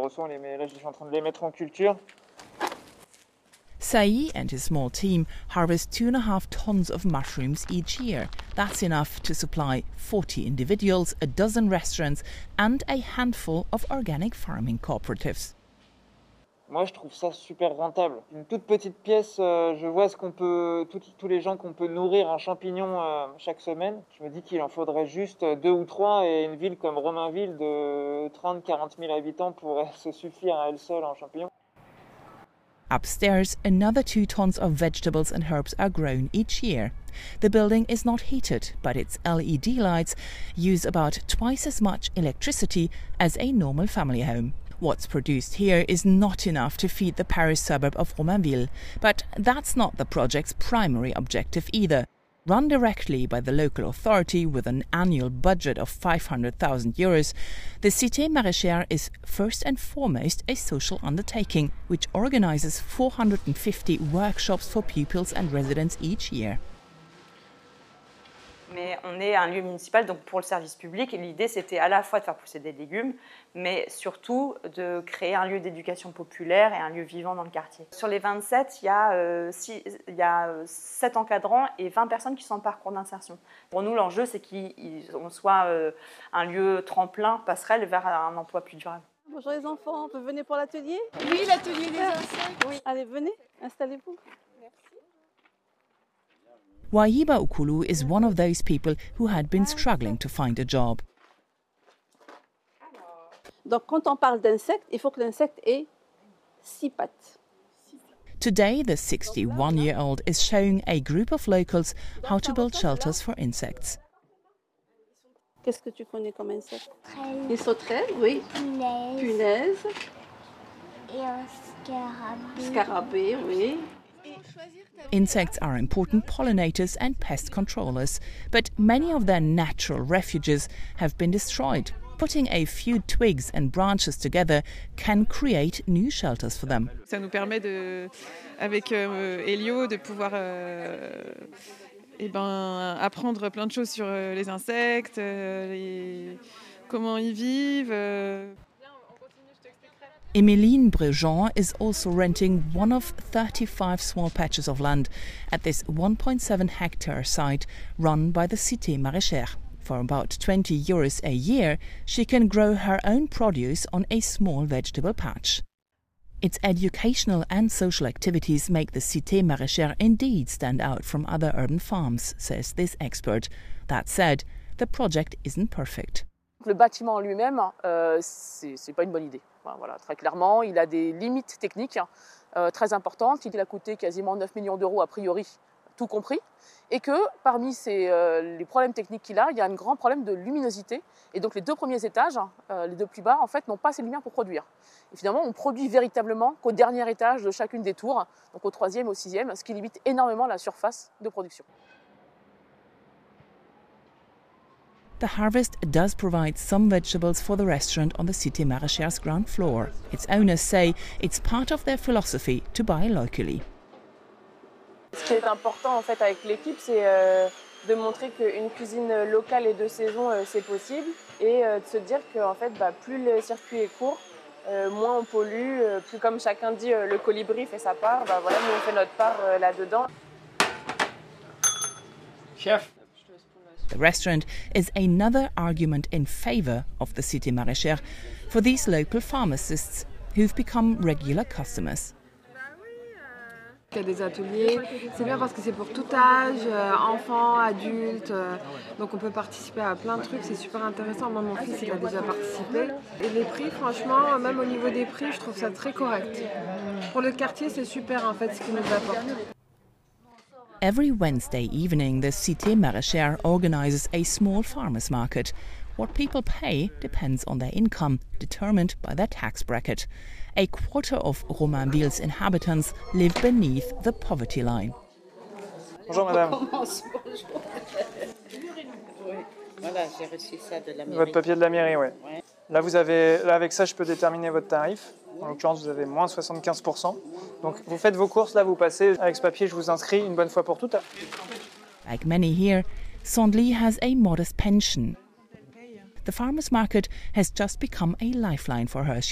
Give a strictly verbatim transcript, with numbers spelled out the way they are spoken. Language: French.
reçois, on les met, là je suis en train de les mettre en culture. Saï and his small team harvest two and a half tons of mushrooms each year. That's enough to supply forty individuals, a dozen restaurants and a handful of organic farming cooperatives. Moi, je trouve ça super rentable. Une toute petite pièce, euh, je vois ce qu'on peut, tout, tous les gens qu'on peut nourrir en champignons euh, chaque semaine. Je me dis qu'il en faudrait juste deux ou trois et une ville comme Romainville de trente à quarante mille habitants pourrait se suffire à elle seule en champignons. Upstairs, another two tons of vegetables and herbs are grown each year. The building is not heated, but its L E D lights use about twice as much electricity as a normal family home. What's produced here is not enough to feed the Paris suburb of Romainville, but that's not the project's primary objective either. Run directly by the local authority with an annual budget of five hundred thousand euros, the Cité Maraîchère is first and foremost a social undertaking which organises four hundred fifty workshops for pupils and residents each year. Mais on est un lieu municipal, donc pour le service public, l'idée c'était à la fois de faire pousser des légumes, mais surtout de créer un lieu d'éducation populaire et un lieu vivant dans le quartier. Sur les vingt-sept, il y a, euh, six, il y a sept encadrants et vingt personnes qui sont en parcours d'insertion. Pour nous, l'enjeu c'est qu'on soit euh, un lieu tremplin, passerelle vers un emploi plus durable. Bonjour les enfants, vous venez pour l'atelier? Oui, l'atelier des insectes. Oui. Allez, venez, installez-vous. Wayiba Ukulu is one of those people who had been struggling to find a job. Donc quand on parle d'insectes, il faut que l'insecte ait six pattes. Today, the sixty-one-year-old is showing a group of locals how to build shelters for insects. Qu'est-ce que tu connais comme insecte? Les sauterelles, oui. Punaise. Punaise. Et un scarabée. Scarabée, oui. Insects are important pollinators and pest controllers, but many of their natural refuges have been destroyed. Putting a few twigs and branches together can create new shelters for them. Ça nous permet de, avec euh, Elio de pouvoir euh, eh ben, apprendre plein de choses sur euh, les insectes, euh, les, comment ils vivent. Euh. Emeline Brejean is also renting one of thirty-five small patches of land at this one point seven hectare site run by the Cité Maraîchère. For about twenty euros a year, she can grow her own produce on a small vegetable patch. Its educational and social activities make the Cité Maraîchère indeed stand out from other urban farms, says this expert. That said, the project isn't perfect. Le bâtiment en lui-même, euh, c'est pas une bonne idée. Voilà, très clairement, il a des limites techniques euh, très importantes. Il a coûté quasiment neuf millions d'euros a priori, tout compris. Et que parmi ces, euh, les problèmes techniques qu'il a, il y a un grand problème de luminosité. Et donc les deux premiers étages, euh, les deux plus bas, en fait, n'ont pas assez de lumière pour produire. Et finalement, on produit véritablement qu'au dernier étage de chacune des tours, donc au troisième, au sixième, ce qui limite énormément la surface de production. The harvest does provide some vegetables for the restaurant on the Cité Maraîchère's ground floor. Its owners say it's part of their philosophy to buy locally. Ce qui est important en fait avec l'équipe, c'est euh, de montrer qu'une cuisine locale et de saison, euh, c'est possible, et euh, de se dire que en fait, bah, plus le circuit est court, euh, moins on pollue, euh, plus comme chacun dit, euh, le colibri fait sa part, bah, voilà, nous on fait notre part euh, là-dedans. Chef. The restaurant is another argument in favour of the Cité Maraîchère for these local pharmacists who've become regular customers. Il y a des ateliers, c'est bien parce que c'est pour tout âge, euh, enfants, adultes, euh, donc on peut participer à plein de trucs, c'est super intéressant. Moi mon fils il a déjà participé. Et les prix, franchement, même au niveau des prix, je trouve ça très correct. Pour le quartier, c'est super en fait ce qu'ils nous apportent. Every Wednesday evening, the Cité Maraîchère organises a small farmers market. What people pay depends on their income, determined by their tax bracket. A quarter of Romainville's inhabitants live beneath the poverty line. Bonjour madame. Voilà, j'ai reçu ça de la mairie. Votre papier de la mairie, oui. Ouais. Là, vous avez, là, avec ça, je peux déterminer votre tarif. En l'occurrence, vous avez moins soixante-quinze pour cent. Donc, vous faites vos courses, là, vous passez. Avec ce papier, je vous inscris une bonne fois pour toutes. Like many here, Sondli has a modest pension. The farmers market has just become a lifeline for her.